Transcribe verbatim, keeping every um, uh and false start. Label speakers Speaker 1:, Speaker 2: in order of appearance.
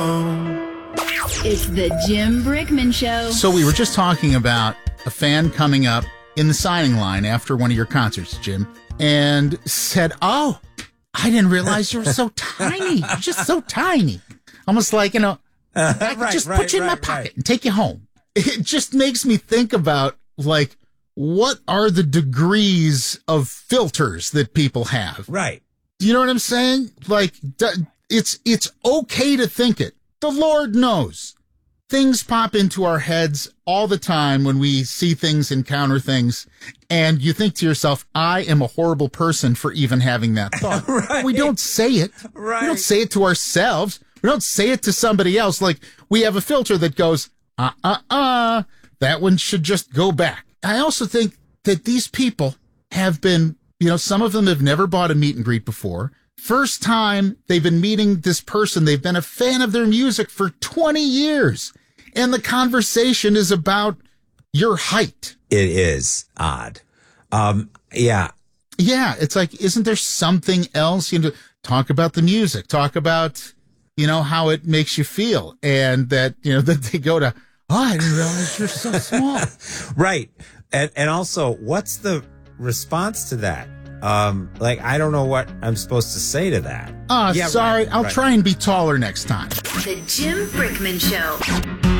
Speaker 1: It's the Jim Brickman Show.
Speaker 2: So we were just talking about a fan coming up in the signing line after one of your concerts, Jim, and said, oh, I didn't realize you were so tiny. You're just so tiny. Almost like, you know,
Speaker 3: Uh,
Speaker 2: I could
Speaker 3: right,
Speaker 2: just
Speaker 3: right,
Speaker 2: put you in my
Speaker 3: right,
Speaker 2: pocket
Speaker 3: right.
Speaker 2: and take you home. It just makes me think about, like, what are the degrees of filters that people have?
Speaker 3: Right.
Speaker 2: You know what I'm saying? Like, d- it's it's okay to think it. The Lord knows. Things pop into our heads all the time when we see things, encounter things, and you think to yourself, I am a horrible person for even having that thought.
Speaker 3: Right.
Speaker 2: We don't say it.
Speaker 3: Right.
Speaker 2: We don't say it to ourselves. We don't say it to somebody else. Like, we have a filter that goes, uh-uh-uh, that one should just go back. I also think that these people have been, you know, some of them have never bought a meet and greet before. First time they've been meeting this person, they've been a fan of their music for twenty years. And the conversation is about your height.
Speaker 3: It is odd. Um, yeah.
Speaker 2: Yeah, it's like, isn't there something else? You know, talk about the music, talk about, you know, how it makes you feel. And that, you know, that they go to, oh, I didn't realize you're so small.
Speaker 3: Right. And and also, what's the response to that? Um, like, I don't know what I'm supposed to say to that.
Speaker 2: Oh,
Speaker 3: Yeah,
Speaker 2: sorry.
Speaker 3: right,
Speaker 2: I'll
Speaker 3: right.
Speaker 2: try and be taller next time.
Speaker 1: The Jim Brickman Show.